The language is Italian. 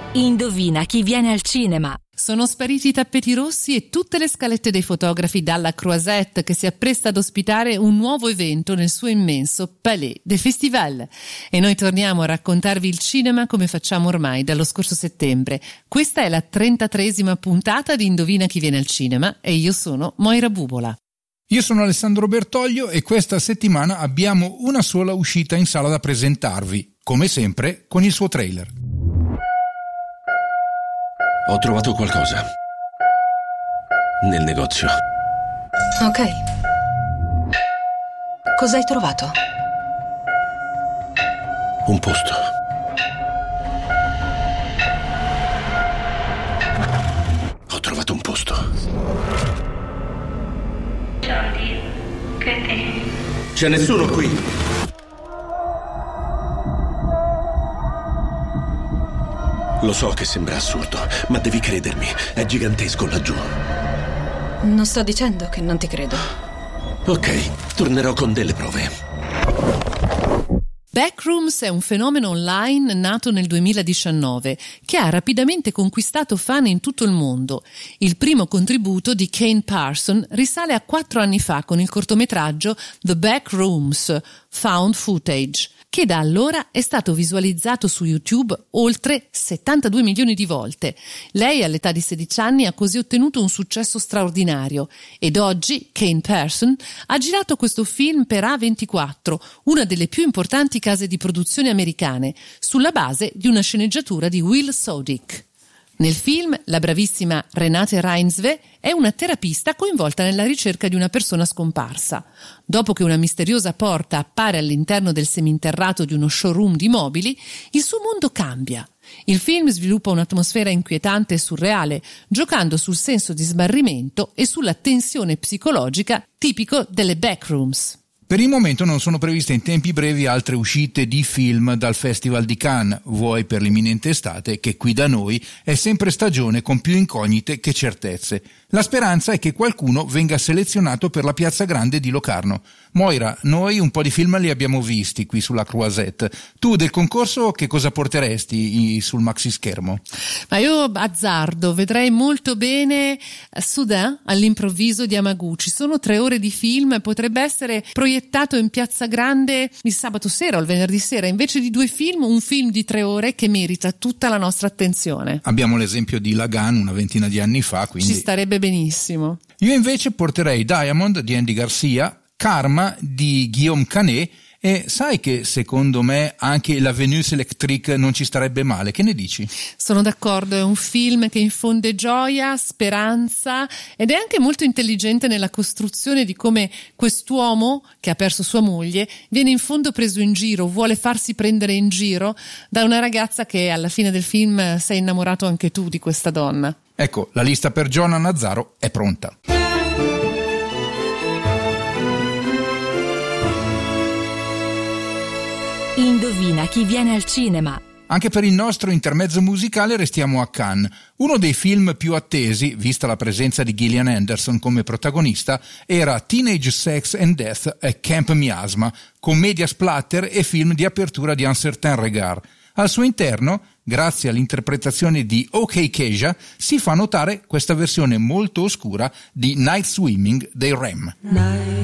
Indovina chi viene al cinema. Sono spariti i tappeti rossi e tutte le scalette dei fotografi dalla Croisette, che si appresta ad ospitare un nuovo evento nel suo immenso Palais des Festivals. E noi torniamo a raccontarvi il cinema come facciamo ormai dallo scorso settembre. Questa è la 33esima puntata di Indovina chi viene al cinema e io sono Moira Bubola. Io sono Alessandro Bertoglio e questa settimana abbiamo una sola uscita in sala da presentarvi, come sempre con il suo trailer. Ho trovato qualcosa nel negozio. Ok. Cosa hai trovato? Un posto. Ho trovato un posto. Jody, che te? C'è nessuno qui. Lo so che sembra assurdo, ma devi credermi, è gigantesco laggiù. Non sto dicendo che non ti credo. Ok, tornerò con delle prove. Backrooms è un fenomeno online nato nel 2019 che ha rapidamente conquistato fan in tutto il mondo. Il primo contributo di Kane Parson risale a 4 anni fa con il cortometraggio The Backrooms, Found Footage, che da allora è stato visualizzato su YouTube oltre 72 milioni di volte. Lei all'età di 16 anni ha così ottenuto un successo straordinario ed oggi Kane Parson ha girato questo film per A24, una delle più importanti case di produzione americane, sulla base di una sceneggiatura di Will Sodick. Nel film, la bravissima Renate Reinsve è una terapista coinvolta nella ricerca di una persona scomparsa. Dopo che una misteriosa porta appare all'interno del seminterrato di uno showroom di mobili, il suo mondo cambia. Il film sviluppa un'atmosfera inquietante e surreale, giocando sul senso di smarrimento e sulla tensione psicologica tipico delle backrooms. Per il momento non sono previste in tempi brevi altre uscite di film dal Festival di Cannes, vuoi per l'imminente estate, che qui da noi è sempre stagione con più incognite che certezze. La speranza è che qualcuno venga selezionato per la Piazza Grande di Locarno. Moira, noi un po' di film li abbiamo visti qui sulla Croisette. Tu del concorso che cosa porteresti sul maxi schermo? Ma io azzardo, vedrei molto bene Soudain all'improvviso di Hamaguchi. Sono 3 ore di film, potrebbe essere proiettato in Piazza Grande il sabato sera o il venerdì sera, invece di 2 film, un film di 3 ore che merita tutta la nostra attenzione. Abbiamo l'esempio di Lagan una ventina di anni fa, quindi ci starebbe benissimo. Io invece porterei Diamond di Andy Garcia, Karma di Guillaume Canet e sai che secondo me anche la Venus Electrique non ci starebbe male, che ne dici? Sono d'accordo, è un film che infonde gioia, speranza ed è anche molto intelligente nella costruzione di come quest'uomo che ha perso sua moglie viene in fondo preso in giro, vuole farsi prendere in giro da una ragazza che alla fine del film sei innamorato anche tu di questa donna. Ecco, la lista per Giona Nazzaro è pronta. Indovina chi viene al cinema. Anche per il nostro intermezzo musicale restiamo a Cannes. Uno dei film più attesi, vista la presenza di Gillian Anderson come protagonista, era Teenage Sex and Death a Camp Miasma, commedia splatter e film di apertura di Un Certain Regard. Al suo interno, grazie all'interpretazione di OK Keja, si fa notare questa versione molto oscura di Night Swimming dei REM.